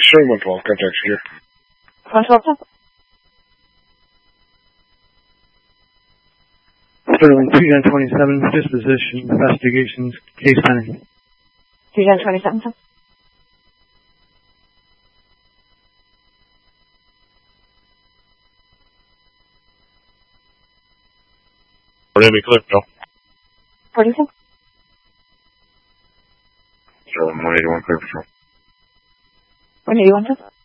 712, contact secure. 112. Sterling 227, disposition, investigations, case pending. 227, sir. We're going to be clear, Bill. 46. Sterling 181, clear patrol. 181, sir.